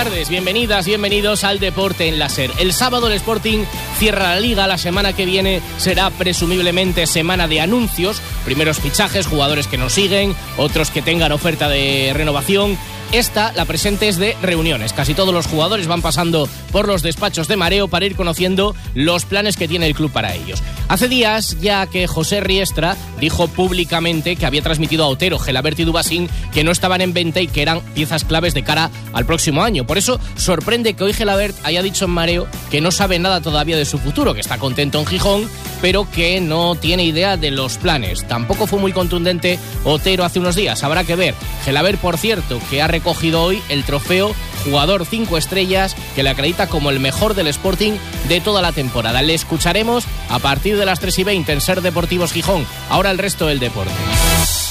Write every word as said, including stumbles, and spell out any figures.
tardes, bienvenidas, bienvenidos al Deporte en la SER. El sábado el Sporting cierra la Liga, la semana que viene será presumiblemente semana de anuncios, primeros fichajes, jugadores que nos siguen, otros que tengan oferta de renovación. Esta, la presente, es de reuniones. Casi todos los jugadores van pasando por los despachos de mareo para ir conociendo los planes que tiene el club para ellos. Hace días ya que José Riestra dijo públicamente que había transmitido a Otero, Gelabert y Dubasín que no estaban en venta y que eran piezas claves de cara al próximo año. Por eso sorprende que hoy Gelabert haya dicho en mareo que no sabe nada todavía de su futuro, que está contento en Gijón, pero que no tiene idea de los planes. Tampoco fue muy contundente Otero hace unos días, habrá que ver. Gelabert, por cierto, que ha recogido hoy el trofeo Jugador cinco estrellas, que le acredita como el mejor del Sporting de toda la temporada. Le escucharemos a partir de las tres y veinte en SER Deportivos Gijón. Ahora el resto del deporte.